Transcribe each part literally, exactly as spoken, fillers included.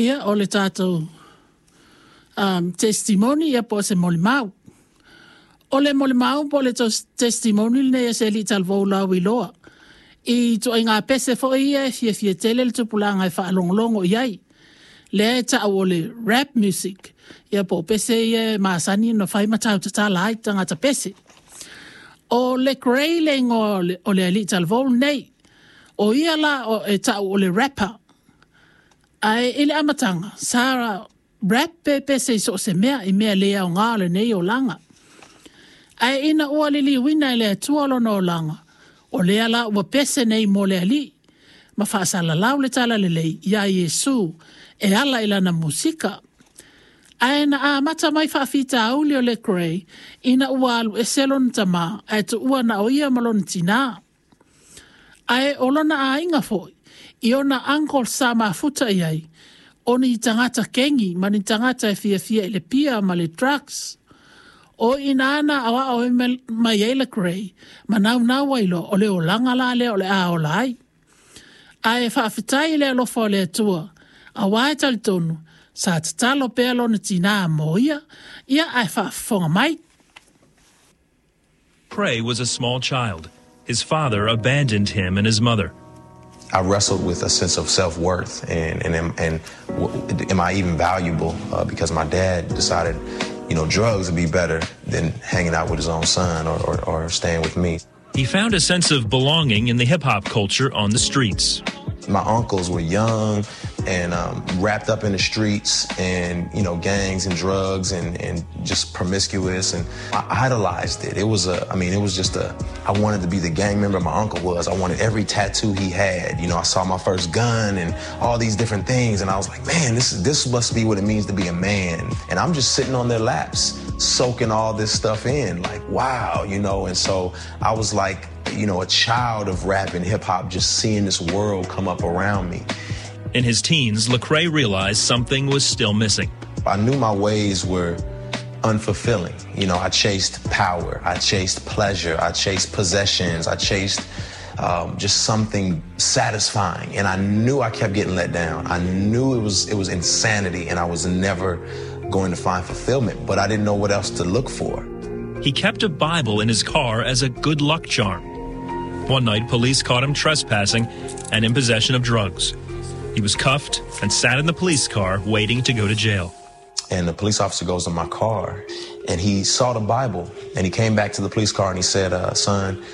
Ia o le tātou um, testimoni ia po se mole mau. O le mole mau po le testimoni ne ia se li talvou lau i loa. I to inga pese fo ia fie fie tele le tupulanga e whaalongolongo iai. Le ta o le rap music. Ia po pese ia maasani no whai matau tatala ai tangata pese. O le Lecrae le ngo o le ali talvou nei. O ia la o e ta o le rapper. Ai ele amatanga. Sara rap pe pese so se mea i mea lea o ngā le nei o langa. Ai ina ua li li wina le tuolo no langa. O lea la ua pese nei mo le ali. Ma whaasala lau le tala le lei. Ia Yesu e ala ila na musika. Ai na a mata mai whaafita auli o le Lecrae. Ina ua alu e selon tama. Ai tu ua na o ia malon tina. Ai olona a inga foi. I ona Uncle Sama futa iai. Oni i tangata kengi. Mani tangata e fia fia ele pia ma le trucks. O ina ana awa o mai e Lecrae. Ma nau nau wailo o le o langa la le o le a o lai. Ai whaafitai le alofa o le atua. A wae tali tonu. Sa tatalo pelo na tina mo ia. Ia ai whaafonga mai. Lecrae was a small child. His father abandoned him and his mother. I wrestled with a sense of self-worth and and and, and am I even valuable? Uh, because my dad decided, you know, drugs would be better than hanging out with his own son or, or, or staying with me. He found a sense of belonging in the hip-hop culture on the streets. My uncles were young and um, wrapped up in the streets and, you know, gangs and drugs and, and just promiscuous. And I idolized it. It was a, I mean, it was just a, I wanted to be the gang member my uncle was. I wanted every tattoo he had. You know, I saw my first gun and all these different things. And I was like, man, this is, this must be what it means to be a man. And I'm just sitting on their laps, soaking all this stuff in, like, wow, you know. And so I was like, you know, a child of rap and hip hop, just seeing this world come up around me. In his teens, Lecrae realized something was still missing. I knew my ways were unfulfilling. You know, I chased power, I chased pleasure, I chased possessions, I chased um, just something satisfying. And I knew I kept getting let down. I knew it was it was insanity and I was never going to find fulfillment, but I didn't know what else to look for. He kept a Bible in his car as a good luck charm. One night, police caught him trespassing and in possession of drugs. He was cuffed and sat in the police car waiting to go to jail. And the police officer goes to my car and he saw the Bible and he came back to the police car and he said, uh, son,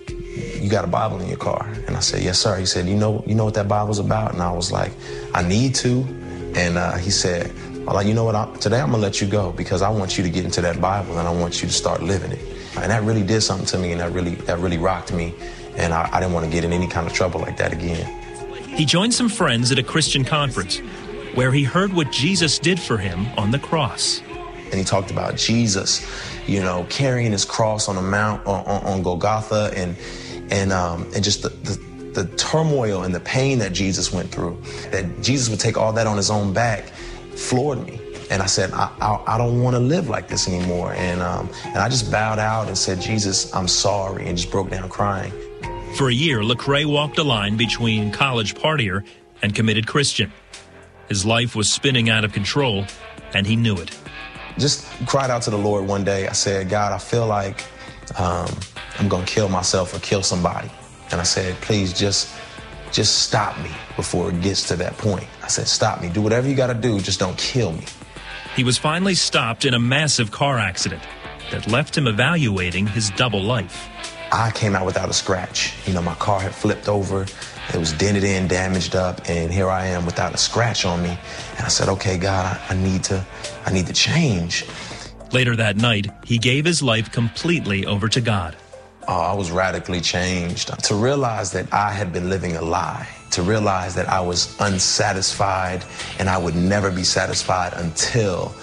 you got a Bible in your car? And I said, yes, sir. He said, you know, you know what that Bible's about? And I was like, I need to. And uh, he said, well, you know what, I, today I'm gonna let you go because I want you to get into that Bible and I want you to start living it. And that really did something to me and that really, that really rocked me. And I, I didn't want to get in any kind of trouble like that again. He joined some friends at a Christian conference where he heard what Jesus did for him on the cross. And he talked about Jesus, you know, carrying his cross on a mount on, on, on Golgotha and and um, and just the, the, the turmoil and the pain that Jesus went through, that Jesus would take all that on his own back, floored me. And I said, I, I, I don't want to live like this anymore. And, um, and I just bowed out and said, Jesus, I'm sorry, and just broke down crying. For a year, Lecrae walked a line between college partier and committed Christian. His life was spinning out of control, and he knew it. Just cried out to the Lord one day. I said, God, I feel like um, I'm going to kill myself or kill somebody. And I said, please just, just stop me before it gets to that point. I said, stop me. Do whatever you got to do. Just don't kill me. He was finally stopped in a massive car accident that left him evaluating his double life. I came out without a scratch. You know, my car had flipped over. It was dented in, damaged up, and here I am without a scratch on me. And I said, okay, God, I, I need to, I need to change. Later that night, he gave his life completely over to God. Oh, I was radically changed. To realize that I had been living a lie, to realize that I was unsatisfied and I would never be satisfied until